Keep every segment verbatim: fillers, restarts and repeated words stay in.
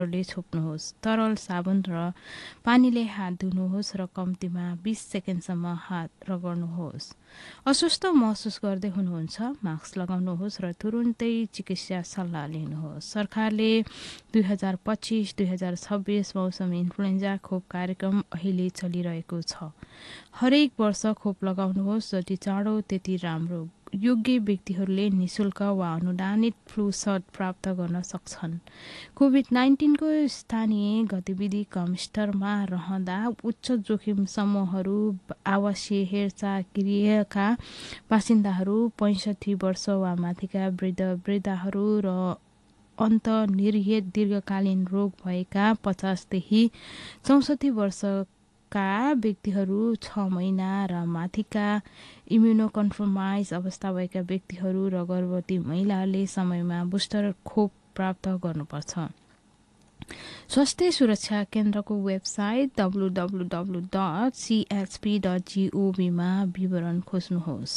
ले छोप्नुहोस्। तरल साबुन र पानीले हात धुनुहोस् र कम्तीमा बीस सेकेन्डसम्म हात रगड्नुहोस्। अस्वस्थ महसुस गर्दै हुनुहुन्छ, मास्क लगाउनुहोस् र तुरुन्तै चिकित्सा सल्लाह लिनुहोस्। सरकारले दुई हजार पच्चिस दुई हजार छब्बिस मौसमी इन्फ्लुएन्जा खोप कार्यक्रम अहिले चलिरहेको छ। हरेक वर्ष खोप लगाउनुहोस्, जति चाँडो त्यति राम्रो। योग्य व्यक्तिहरूले निशुल्क वा अनुदानित फ्लू शट प्राप्त गर्न सक्छन्। कोभिड नाइन्टिनको स्थानीय गतिविधि कम स्तरमा रहँदा उच्च जोखिम समूहहरू, आवासीय हेरचाह गृहका बासिन्दाहरू, पैँसठी वर्ष वा माथिका वृद्ध वृद्धाहरू र अन्तर्निहित दीर्घकालीन रोग भएका पचासदेखि चौसठी वर्षका व्यक्तिहरू, छ महिना र माथिका इम्युनोकम्प्रोमाइज अवस्था भएका व्यक्तिहरू र गर्भवती महिलाहरूले समयमा बुस्टर खोप प्राप्त गर्नुपर्छ। स्वास्थ्य सुरक्षा केन्द्रको website W W W dot CHP dot gov मा विवरण खोज्नुहोस्।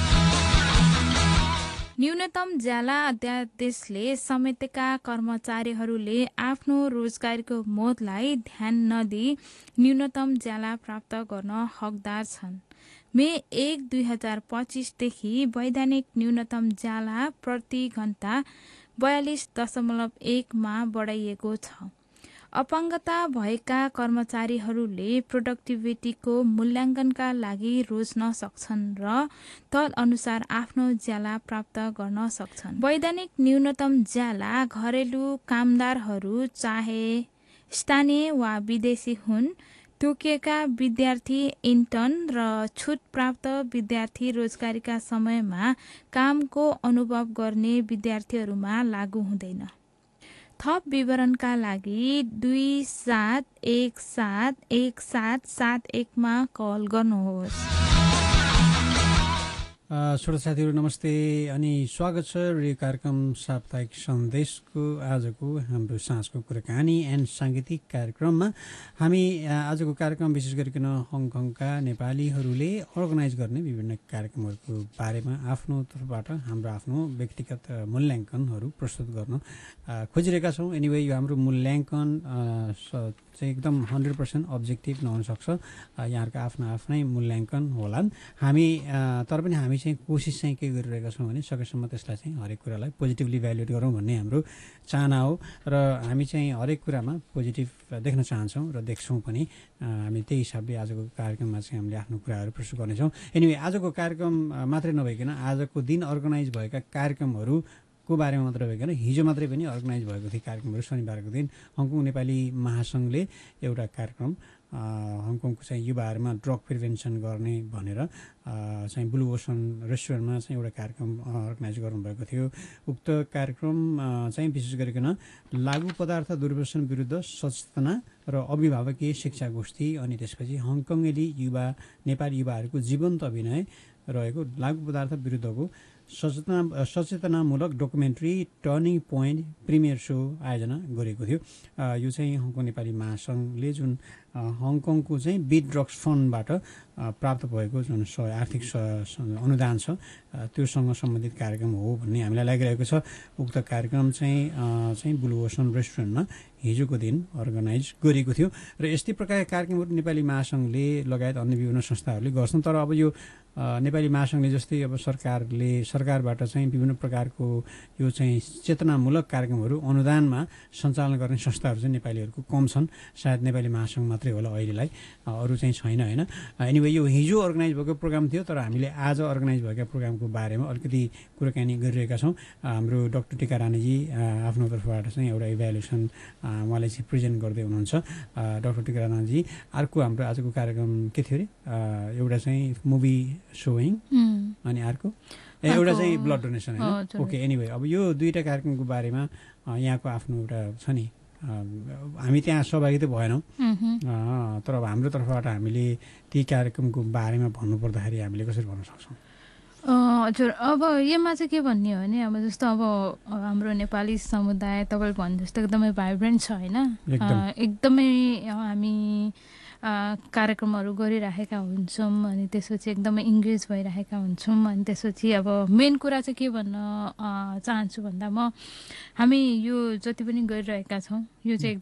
न्यूनतम ज्याला अध्यादेशले समेटेका कर्मचारीहरूले आफ्नो रोजगारीको मोहलाई ध्यान नदिई न्यूनतम ज्याला प्राप्त गर्न हकदार छन्। मे एक दुई हजार पच्चिसदेखि वैधानिक न्यूनतम ज्याला प्रति घण्टा बयालिस दशमलव एकमा बढाइएको छ। अपाङ्गता भएका कर्मचारीहरूले प्रोडक्टिभिटीको मूल्याङ्कनका लागि रोज्न सक्छन् र तदनुसार आफ्नो ज्याला प्राप्त गर्न सक्छन्। वैधानिक न्यूनतम ज्याला घरेलु कामदारहरू चाहे स्थानीय वा विदेशी हुन्, तोकिएका विद्यार्थी, इन्टर्न र छुट प्राप्त विद्यार्थी रोजगारीका समयमा कामको अनुभव गर्ने विद्यार्थीहरूमा लागू हुँदैन। थप विवरणका लागि दुई सात एक सात एक सात सात एकमा कल गर्नुहोस्। श्रोता साथीहरू नमस्ते अनि स्वागत छ रेडियो कार्यक्रम साप्ताहिक सन्देशको आजको हाम्रो साँझको कुराकानी एन्ड साङ्गीतिक कार्यक्रममा हामी आजको कार्यक्रम विशेष गरिकन हङकङका नेपालीहरूले अर्गनाइज गर्ने विभिन्न कार्यक्रमहरूको बारेमा आफ्नो तर्फबाट हाम्रो आफ्नो व्यक्तिगत मूल्याङ्कनहरू प्रस्तुत गर्न खोजिरहेका छौँ। एनिवे यो हाम्रो मूल्याङ्कन चाहिँ एकदम हन्ड्रेड पर्सेन्ट अब्जेक्टिभ नहुनसक्छ, यहाँहरूको आफ्नो आफ्नै मूल्याङ्कन होलान्। हामी तर पनि हामी चाहिँ कोसिस चाहिँ के गरिरहेका छौँ भने सकेसम्म त्यसलाई चाहिँ हरेक कुरालाई पोजिटिभली भ्यालुएट गरौँ भन्ने हाम्रो चाहना हो र हामी चाहिँ हरेक कुरामा पोजिटिभ देख्न चाहन्छौँ र देख्छौँ पनि। हामी त्यही हिसाबले आजको कार्यक्रममा चाहिँ हामीले आफ्नो कुराहरू प्रस्तुत गर्नेछौँ। एनिवे आजको कार्यक्रम मात्रै नभइकन आजको दिन अर्गनाइज भएका कार्यक्रमहरू को बारेमा मात्र भइकन हिजो मात्रै पनि अर्गनाइज भएको थियो कार्यक्रमहरू। शनिबारको दिन हङकङ नेपाली महासङ्घले एउटा कार्यक्रम हङकङको चाहिँ युवाहरूमा ड्रग प्रिभेन्सन गर्ने भनेर चाहिँ ब्लू ओसन रेस्टुरेन्टमा चाहिँ एउटा कार्यक्रम अर्गनाइज गर्नुभएको थियो। उक्त कार्यक्रम चाहिँ विशेष गरिकन लागु पदार्थ दुर्व्यसन विरुद्ध सचेतना र अभिभावकीय शिक्षा गोष्ठी अनि त्यसपछि हङकङेली युवा नेपाली युवाहरूको जीवन्त अभिनय रहेको लागु पदार्थ विरुद्धको सचेतना सचेतनामूलक documentary turning point premier so आयोजना गरेको थियो। यो चाहिँ हङकङ नेपाली महासङ्घले जुन हङकङको चाहिँ बिट ड्रग्स फन्डबाट प्राप्त भएको जुन आर्थिक अनुदान छ त्योसँग सम्बन्धित कार्यक्रम हो भन्ने हामीलाई लागिरहेको छ। उक्त कार्यक्रम चाहिँ चाहिँ ब्लू ओसन रेस्टुरेन्टमा हिजोको दिन अर्गनाइज गरेको थियो र यस्तै प्रकारका कार्यक्रमहरू नेपाली महासङ्घले लगायत अन्य विभिन्न संस्थाहरूले गर्छन्। तर अब यो नेपाली महासङ्घले जस्तै अब सरकारले सरकारबाट चाहिँ विभिन्न प्रकारको यो चाहिँ चेतनामूलक कार्यक्रमहरू अनुदानमा सञ्चालन गर्ने संस्थाहरू चाहिँ नेपालीहरूको कम छन्। सायद नेपाली महासङ्घ मात्रै होला अहिलेलाई, अरू चाहिँ छैन होइन। एनिवे यो हिजो अर्गनाइज भएको प्रोग्राम थियो, तर हामीले आज अर्गनाइज भएका प्रोग्रामको बारेमा अलिकति कुराकानी गरिरहेका छौँ। हाम्रो डाक्टर टिका रानीजी आफ्नो तर्फबाट चाहिँ एउटा इभ्यालुएसन उहाँले चाहिँ प्रेजेन्ट गर्दै हुनुहुन्छ। डाक्टर टिका रानीजी, अर्को हाम्रो आजको कार्यक्रम के थियो अरे, एउटा चाहिँ मुभी सोइङ अनि अर्को एउटा चाहिँ ब्लड डोनेसन होइन। ओके, एनिवे अब यो दुईवटा कार्यक्रमको बारेमा यहाँको आफ्नो एउटा छ नि, हामी त्यहाँ सहभागी त भएनौँ, तर अब हाम्रो तर्फबाट हामीले ती कार्यक्रमको बारेमा भन्नुपर्दाखेरि हामीले कसरी भन्न सक्छौँ? हजुर, अब यसमा चाहिँ के भन्ने हो भने अब जस्तो अब हाम्रो नेपाली समुदाय तपाईँले भने जस्तो एकदमै भाइब्रेन्ट छ होइन, एकदमै हामी कार्यक्रमहरू गरिराखेका हुन्छौँ अनि त्यसपछि एकदमै इङ्गेज भइरहेका हुन्छौँ। अनि त्यसपछि अब मेन कुरा चाहिँ के भन्न चाहन्छु भन्दा म हामी यो जति पनि गरिरहेका छौँ यो चाहिँ